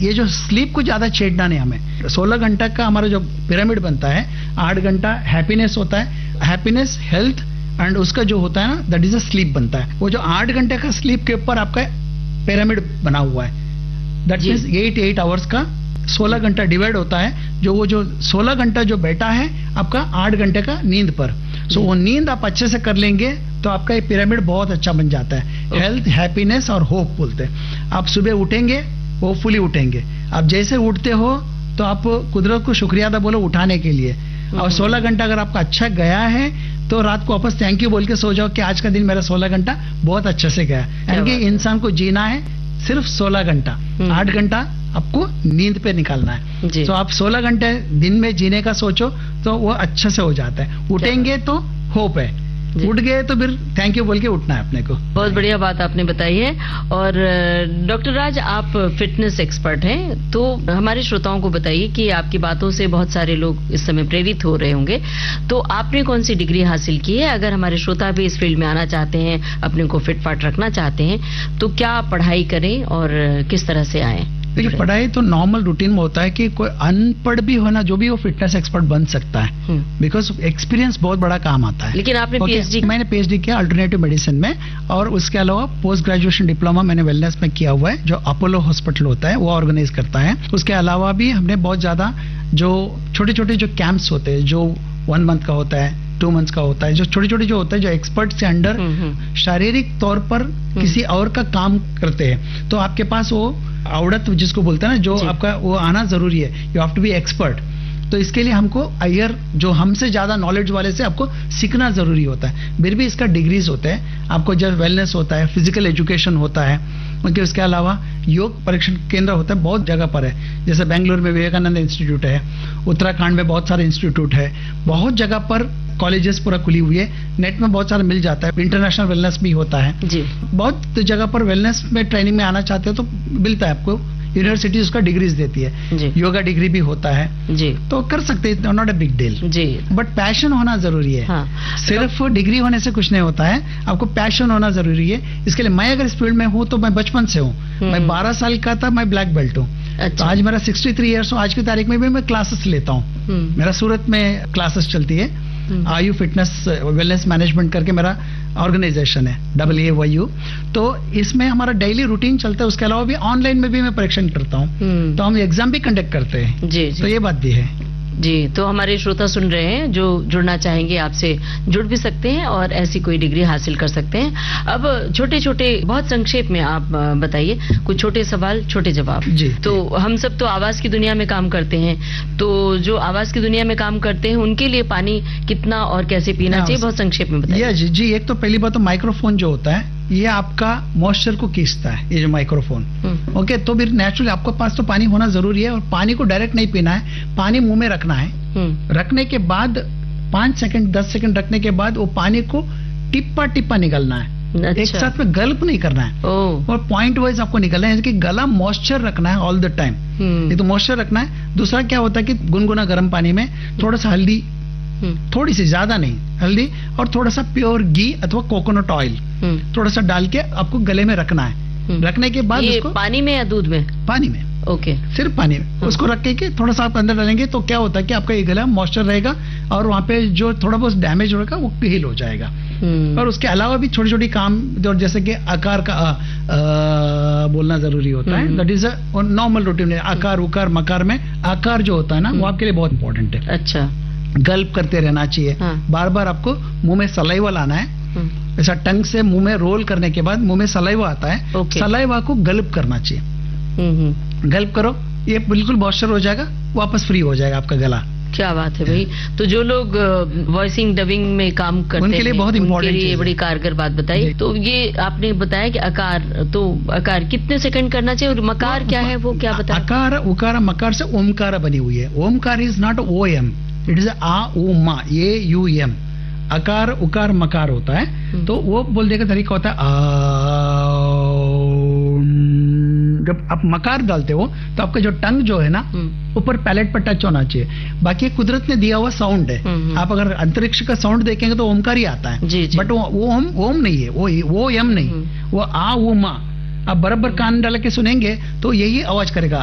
ये जो स्लीप को ज्यादा छेड़ना नहीं हमें। 16 घंटा का हमारा जो पिरामिड बनता है, 8 घंटा हैप्पीनेस होता है, हैप्पीनेस, हेल्थ एंड उसका जो होता है ना, दैट इज अ स्लीप बनता है। वो जो 8 घंटे का स्लीप के ऊपर आपका पिरामिड बना हुआ है, दैट मीन्स 8 आवर्स का 16 घंटा डिवाइड होता है। जो 16 घंटा जो बैठा है आपका 8 घंटे का नींद पर, सो वो नींद आप अच्छे से कर लेंगे तो आपका ये पिरामिड बहुत अच्छा बन जाता है। हेल्थ, हैप्पीनेस और होप बोलते हैं। आप सुबह उठेंगे, होपफुली उठेंगे। आप जैसे उठते हो तो आप कुदरत को शुक्रिया अदा बोलो उठाने के लिए। और 16 घंटा अगर आपका अच्छा गया है तो रात को वापस थैंक यू बोल के सो जाओ कि आज का दिन मेरा 16 घंटा बहुत अच्छे से गया। यानी कि इंसान को जीना है सिर्फ 16 घंटा, 8 घंटा आपको नींद पे निकालना है। तो आप 16 घंटे दिन में जीने का सोचो तो वो अच्छे से हो जाता है। उठेंगे तो होप है, उठ गए तो फिर थैंक यू बोल के उठना है अपने को। बहुत बढ़िया बात आपने बताई है। और डॉक्टर राज, आप फिटनेस एक्सपर्ट हैं, तो हमारे श्रोताओं को बताइए कि आपकी बातों से बहुत सारे लोग इस समय प्रेरित हो रहे होंगे, तो आपने कौन सी डिग्री हासिल की है? अगर हमारे श्रोता भी इस फील्ड में आना चाहते हैं, अपने को फिट फाट रखना चाहते हैं, तो क्या पढ़ाई करें और किस तरह से आए? देखिए, पढ़ाई तो नॉर्मल रूटीन में होता है कि कोई अनपढ़ भी होना जो भी वो फिटनेस एक्सपर्ट बन सकता है, बिकॉज एक्सपीरियंस बहुत बड़ा काम आता है। लेकिन आपने पीएचडी? मैंने पीएचडी किया अल्टरनेटिव मेडिसिन में, और उसके अलावा पोस्ट ग्रेजुएशन डिप्लोमा मैंने वेलनेस में किया हुआ है, जो अपोलो हॉस्पिटल होता है वो ऑर्गेनाइज करता है। उसके अलावा भी हमने बहुत ज्यादा जो छोटे छोटे जो कैंप्स होते हैं, जो 1 मंथ का होता है, 2 मंथ्स का होता है, जो छोटे छोटे जो होता है, जो एक्सपर्ट से अंडर शारीरिक तौर पर किसी और का काम करते हैं, तो आपके पास वो आवड़त जिसको बोलते हैं ना, जो आपका वो आना जरूरी है। You have to be expert. तो इसके लिए हमको हायर जो हमसे ज्यादा नॉलेज वाले से आपको सीखना जरूरी होता है। फिर भी इसका डिग्रीज होते हैं। आपको जब वेलनेस होता है, फिजिकल एजुकेशन होता है, उनके उसके अलावा योग परीक्षण केंद्र होता है, बहुत जगह पर है। जैसे बेंगलुरु में विवेकानंद इंस्टीट्यूट है, उत्तराखंड में बहुत सारे इंस्टीट्यूट है, बहुत जगह पर कॉलेजेस पूरा खुली हुई है। नेट में बहुत सारा मिल जाता है। इंटरनेशनल वेलनेस भी होता है जी। बहुत जगह पर वेलनेस में ट्रेनिंग में आना चाहते हो तो मिलता है आपको। यूनिवर्सिटी उसका डिग्रीज देती है, योगा डिग्री भी होता है जी, तो कर सकते हैं, not a big deal ji. But passion होना जरूरी है। हाँ। सिर्फ डिग्री होने से कुछ नहीं होता है, आपको पैशन होना जरूरी है। इसके लिए मैं अगर इस फील्ड में हूँ तो मैं बचपन से हूँ। मैं 12 साल का था, मैं ब्लैक बेल्ट हूँ। अच्छा। तो आज मेरा 63 ईयर्स हूँ। आज की तारीख में भी मैं क्लासेस लेता हूँ। मेरा सूरत में क्लासेस चलती है, आयु फिटनेस वेलनेस मैनेजमेंट करके मेरा ऑर्गेनाइजेशन है, AAYU। तो इसमें हमारा डेली रूटीन चलता है। उसके अलावा भी ऑनलाइन में भी मैं परीक्षण करता हूँ, तो हम एग्जाम भी कंडक्ट करते हैं जी। तो ये बात भी है जी। तो हमारे श्रोता सुन रहे हैं, जो जुड़ना चाहेंगे आपसे जुड़ भी सकते हैं और ऐसी कोई डिग्री हासिल कर सकते हैं। अब छोटे छोटे बहुत संक्षेप में आप बताइए, कुछ छोटे सवाल छोटे जवाब जी। तो हम सब तो आवाज की दुनिया में काम करते हैं, तो जो आवाज की दुनिया में काम करते हैं उनके लिए पानी कितना और कैसे पीना चाहिए, बहुत संक्षेप में बताइए जी। एक तो पहली बात तो माइक्रोफोन जो होता है ये आपका मॉइस्चर को खींचता है, ये जो माइक्रोफोन। ओके, तो फिर नेचुरली आपके पास तो पानी होना जरूरी है। और पानी को डायरेक्ट नहीं पीना है, पानी मुंह में रखना है। रखने के बाद 5 सेकंड 10 सेकंड रखने के बाद वो पानी को टिप्पा टिप्पा निकलना है। अच्छा। एक साथ में गल्प नहीं करना है और पॉइंट वाइज आपको निकलना है कि गला मॉइस्चर रखना है ऑल द टाइम। ये तो मॉइस्चर रखना है। दूसरा क्या होता है कि गुनगुना गर्म पानी में थोड़ा सा हल्दी, थोड़ी सी, ज्यादा नहीं, हल्दी और थोड़ा सा प्योर घी अथवा कोकोनट ऑयल थोड़ा सा डाल के आपको गले में रखना है। रखने के बाद उसको पानी में या दूध में? पानी में। ओके, सिर्फ पानी में उसको रख के थोड़ा सा आप अंदर डालेंगे तो क्या होता है कि आपका ये गला मॉइस्चर रहेगा और वहाँ पे जो थोड़ा बहुत डैमेज होगा वो हील हो जाएगा। और उसके अलावा भी छोटी छोटी काम जैसे कि आकार का बोलना जरूरी होता है। That is a normal routine. आकार उकार मकार में आकार जो होता है ना, वो आपके लिए बहुत इंपॉर्टेंट है। अच्छा। गल्प करते रहना चाहिए। बार बार आपको मुंह में सलाइवा लाना है। ऐसा टंग से मुंह में रोल करने के बाद मुंह में सलाइवा आता है। सलाइवा को गल्प करना चाहिए। गल्प करो, ये बिल्कुल मॉइस्चर हो जाएगा, वापस फ्री हो जाएगा आपका गला। क्या बात है भाई। तो जो लोग वॉइसिंग डबिंग में काम करते हैं उनके लिए बहुत इंपॉर्टेंट, उनके लिए बड़ी कारगर बात बताई। तो ये आपने बताया कि आकार, तो आकार कितने सेकंड करना चाहिए और मकार क्या है, वो क्या बताया? आकार उकार मकार से ओमकार बनी हुई है। Omkar is not OM, it is आ उ मा, AUM। अकार उकार मकार होता है। तो वो बोलने का तरीका होता है जब आप मकार डालते हो तो आपका जो टंग जो है ना ऊपर पैलेट पर टच होना चाहिए। बाकी कुदरत ने दिया हुआ साउंड है। आप अगर अंतरिक्ष का साउंड देखेंगे तो ओमकार ही आता है। बट वो ओम नहीं है, वो एम नहीं, वो आ उ मा। आप बराबर कान डाल के सुनेंगे तो यही आवाज करेगा।